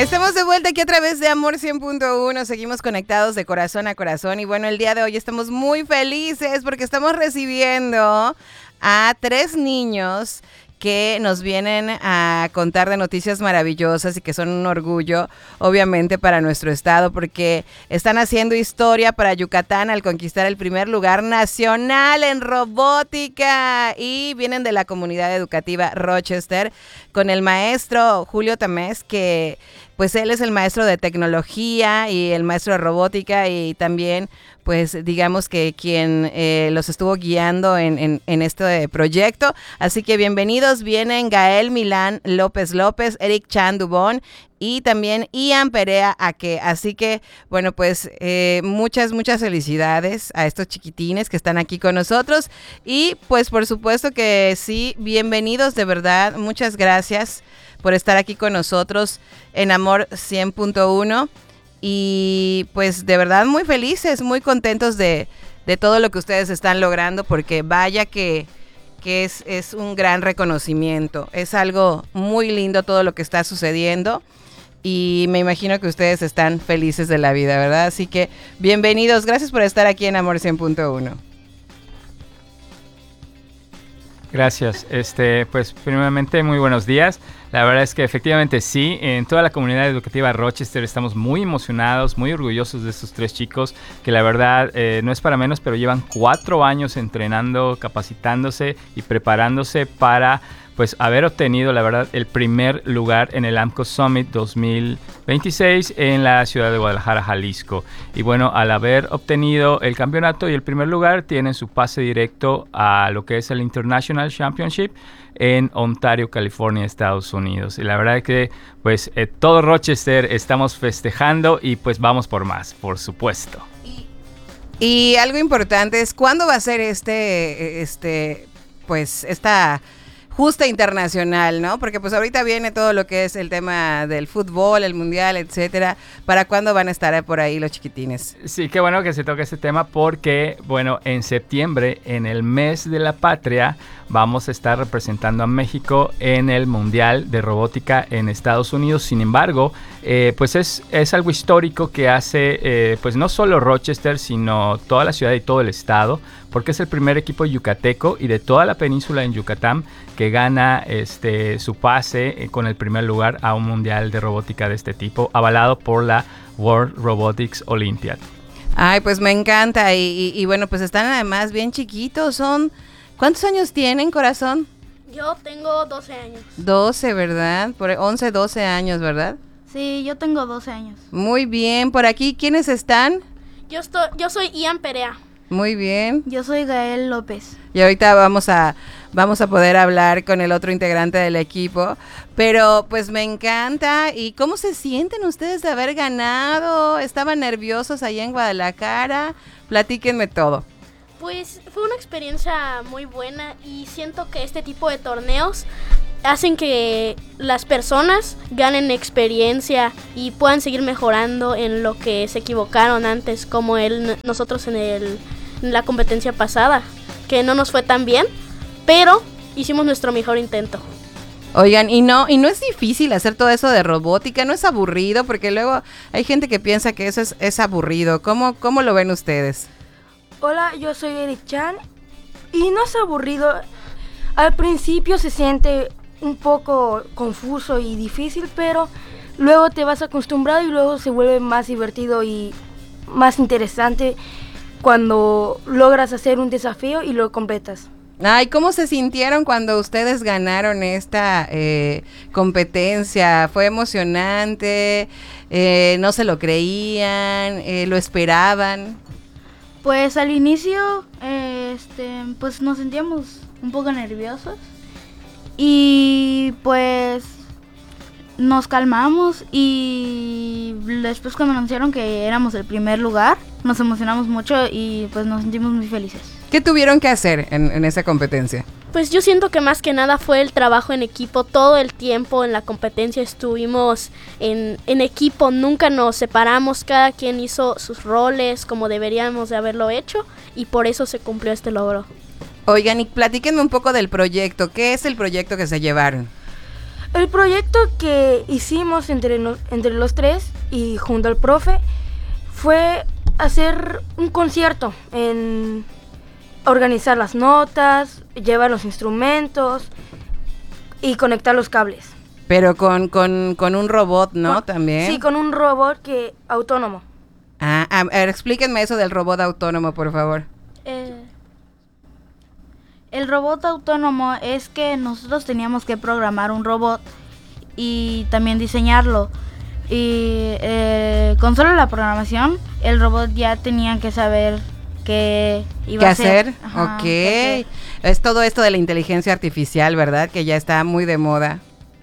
Estamos de vuelta aquí a través de Amor 100.1, seguimos conectados de corazón a corazón y bueno, el día de hoy estamos muy felices porque estamos recibiendo a 3 niños que nos vienen a contar de noticias maravillosas y que son un orgullo, obviamente, para nuestro estado, porque están haciendo historia para Yucatán al conquistar el primer lugar nacional en robótica y vienen de la comunidad educativa Rochester con el maestro Julio Tamés, que pues él es el maestro de tecnología y el maestro de robótica y también pues digamos que quien los estuvo guiando en este proyecto. Así que bienvenidos, vienen Gael Milán López López, Eric Chan Dubón y también Ian Perea Aque. Así que, bueno, pues muchas felicidades a estos chiquitines que están aquí con nosotros. Y pues por supuesto que sí, bienvenidos de verdad. Muchas gracias por estar aquí con nosotros en Amor 100.1. Y pues de verdad muy felices, muy contentos de todo lo que ustedes están logrando, porque vaya que es un gran reconocimiento. Es algo muy lindo todo lo que está sucediendo y me imagino que ustedes están felices de la vida, ¿verdad? Así que bienvenidos, gracias por estar aquí en Amor 100.1. Gracias. Pues primeramente muy buenos días. La verdad es que efectivamente sí, en toda la comunidad educativa Rochester estamos muy emocionados, muy orgullosos de estos 3 chicos que la verdad no es para menos, pero llevan 4 años entrenando, capacitándose y preparándose para pues haber obtenido la verdad el primer lugar en el AMCO Summit 2026 en la ciudad de Guadalajara, Jalisco. Y bueno, al haber obtenido el campeonato y el primer lugar, tienen su pase directo a lo que es el International Championship en Ontario, California, Estados Unidos. Y la verdad es que pues todo Rochester estamos festejando y pues vamos por más, por supuesto. Y algo importante es ¿cuándo va a ser esta justa internacional, ¿no? Porque pues ahorita viene todo lo que es el tema del fútbol, el mundial, etcétera. ¿Para cuándo van a estar por ahí los chiquitines? Sí, qué bueno que se toque este tema porque, bueno, en septiembre, en el mes de la patria, vamos a estar representando a México en el Mundial de Robótica en Estados Unidos. Sin embargo, pues es algo histórico que hace, pues no solo Rochester, sino toda la ciudad y todo el estado, porque es el primer equipo yucateco y de toda la península en Yucatán que gana su pase con el primer lugar a un mundial de robótica de este tipo, avalado por la World Robotics Olympiad. Ay, pues me encanta y bueno, pues están además bien chiquitos, ¿cuántos años tienen, corazón? Yo tengo 12 años. 12, ¿verdad? Por 11, 12 años, ¿verdad? Sí, yo tengo 12 años. Muy bien, por aquí, ¿quiénes están? Yo soy Ian Perea. Muy bien. Yo soy Gael López. Y ahorita vamos a poder hablar con el otro integrante del equipo, pero pues me encanta. ¿Y cómo se sienten ustedes de haber ganado? ¿Estaban nerviosos allá en Guadalajara? Platíquenme todo. Pues fue una experiencia muy buena y siento que este tipo de torneos hacen que las personas ganen experiencia y puedan seguir mejorando en lo que se equivocaron antes, como nosotros en la competencia pasada, que no nos fue tan bien, pero hicimos nuestro mejor intento. Oigan, y no es difícil hacer todo eso de robótica, no es aburrido, porque luego hay gente que piensa que eso es aburrido. ¿Cómo lo ven ustedes? Hola, yo soy Eric Chan y no es aburrido. Al principio se siente un poco confuso y difícil, pero luego te vas acostumbrado y luego se vuelve más divertido y más interesante cuando logras hacer un desafío y lo completas. Ay, ¿cómo se sintieron cuando ustedes ganaron esta competencia? ¿Fue emocionante? ¿No se lo creían? ¿Lo esperaban? Pues al inicio, pues nos sentíamos un poco nerviosos y pues nos calmamos y después cuando anunciaron que éramos el primer lugar, nos emocionamos mucho y pues nos sentimos muy felices. ¿Qué tuvieron que hacer en esa competencia? Pues yo siento que más que nada fue el trabajo en equipo. Todo el tiempo en la competencia estuvimos en equipo, nunca nos separamos, cada quien hizo sus roles como deberíamos de haberlo hecho y por eso se cumplió este logro. Oigan, y platíquenme un poco del proyecto. ¿Qué es el proyecto que se llevaron? El proyecto que hicimos entre los tres y junto al profe fue hacer un concierto, en organizar las notas, llevar los instrumentos y conectar los cables. Pero con un robot, ¿no? También. Sí, con un robot autónomo. A ver, explíquenme eso del robot autónomo, por favor. El robot autónomo es que nosotros teníamos que programar un robot y también diseñarlo. Y con solo la programación, el robot ya tenía que saber qué iba a hacer. Ajá, ok. ¿Qué hacer? Es todo esto de la inteligencia artificial, ¿verdad? Que ya está muy de moda.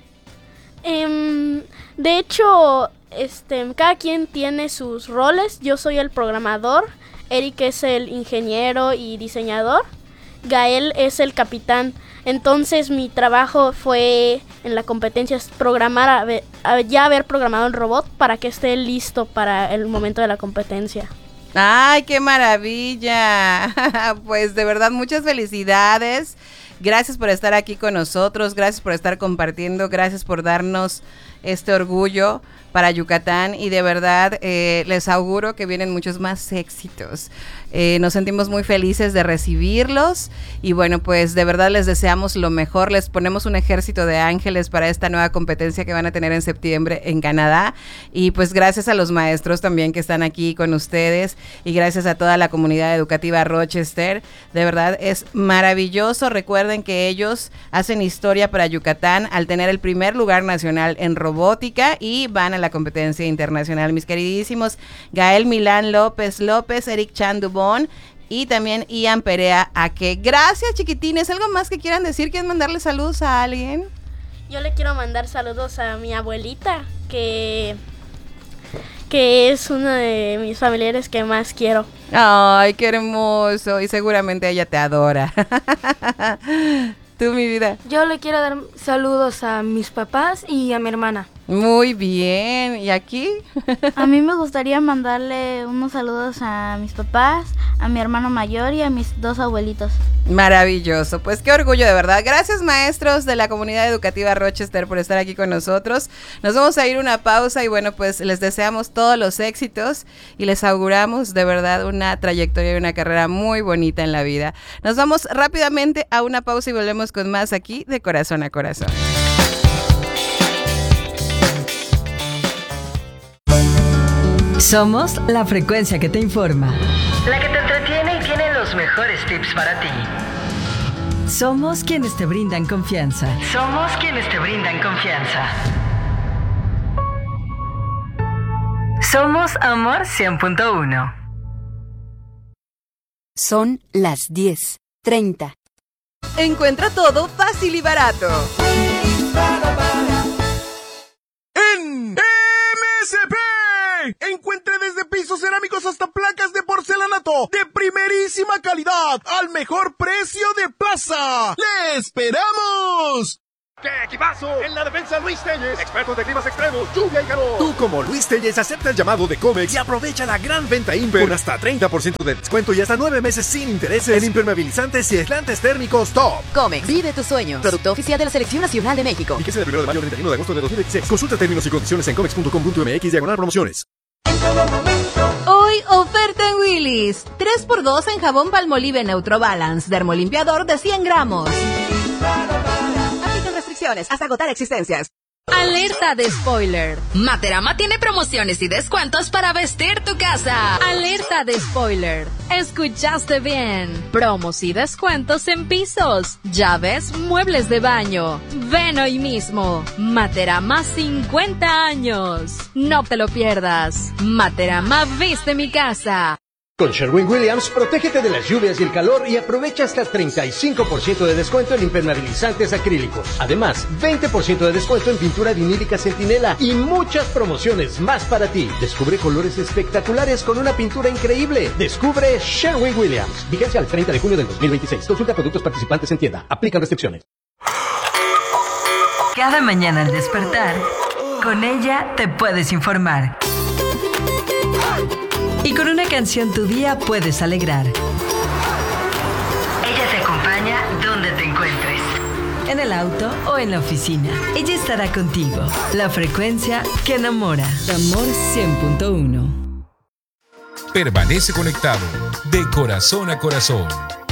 De hecho, cada quien tiene sus roles. Yo soy el programador, Eric es el ingeniero y diseñador, Gael es el capitán. Entonces mi trabajo fue en la competencia programar, haber programado el robot para que esté listo para el momento de la competencia. ¡Ay, qué maravilla! Pues de verdad, muchas felicidades. Gracias por estar aquí con nosotros, gracias por estar compartiendo, gracias por darnos este orgullo para Yucatán y de verdad les auguro que vienen muchos más éxitos. Nos sentimos muy felices de recibirlos y bueno, pues de verdad les deseamos lo mejor, les ponemos un ejército de ángeles para esta nueva competencia que van a tener en septiembre en Canadá y pues gracias a los maestros también que están aquí con ustedes y gracias a toda la comunidad educativa Rochester, de verdad es maravilloso. Recuerden que ellos hacen historia para Yucatán al tener el primer lugar nacional en robótica y van a la competencia internacional. Mis queridísimos Gael Milán López, Eric Chan Dubón y también Ian Perea Aque. Gracias, chiquitines. ¿Algo más que quieran decir? ¿Quieren mandarle saludos a alguien? Yo le quiero mandar saludos a mi abuelita, que es una de mis familiares que más quiero. Ay, qué hermoso. Y seguramente ella te adora. Tú, mi vida. Yo le quiero dar saludos a mis papás y a mi hermana. Muy bien. ¿Y aquí? A mí me gustaría mandarle unos saludos a mis papás, a mi hermano mayor y a mis 2 abuelitos. Maravilloso, pues qué orgullo de verdad. Gracias, maestros de la comunidad educativa Rochester, por estar aquí con nosotros. Nos vamos a ir a una pausa y bueno, pues les deseamos todos los éxitos y les auguramos de verdad una trayectoria y una carrera muy bonita en la vida. Nos vamos rápidamente a una pausa y volvemos con más aquí de Corazón a Corazón. Somos la frecuencia que te informa, la que te entretiene y tiene los mejores tips para ti. Somos quienes te brindan confianza. Somos quienes te brindan confianza. Somos Amor 100.1. Son las 10:30. Encuentra todo fácil y barato. En MSP. Encuentre desde pisos cerámicos hasta placas de porcelanato de primerísima calidad al mejor precio de plaza. ¡Le esperamos! ¡Qué equipazo! En la defensa Luis Telles, experto de climas extremos, lluvia y calor. Tú como Luis Telles acepta el llamado de Comex y aprovecha la gran venta Imper con hasta 30% de descuento y hasta 9 meses sin intereses en impermeabilizantes y aislantes térmicos top. Comex, vive tus sueños. Producto oficial de la Selección Nacional de México. Fíjese del 1 de mayo al 31 de agosto de 2016. Consulta términos y condiciones en comex.com.mx/promociones. Hoy oferta en Willy's. 3x2 en jabón Palmolive Neutro Balance, dermolimpiador de 100 gramos. Aplican restricciones hasta agotar existencias. Alerta de spoiler. Materama tiene promociones y descuentos para vestir tu casa. Alerta de spoiler. Escuchaste bien. Promos y descuentos en pisos, llaves, muebles de baño. Ven hoy mismo. Materama 50 años. No te lo pierdas. Materama viste mi casa. Con Sherwin-Williams, protégete de las lluvias y el calor y aprovecha hasta 35% de descuento en impermeabilizantes acrílicos. Además, 20% de descuento en pintura vinílica Centinela y muchas promociones más para ti. Descubre colores espectaculares con una pintura increíble. Descubre Sherwin-Williams. Vigencia al 30 de junio del 2026. Consulta productos participantes en tienda. Aplican restricciones. Cada mañana al despertar, con ella te puedes informar. Y con una canción tu día puedes alegrar. Ella te acompaña donde te encuentres. en el auto o en la oficina. Ella estará contigo. La frecuencia que enamora. Amor 100.1. Permanece conectado de corazón a corazón.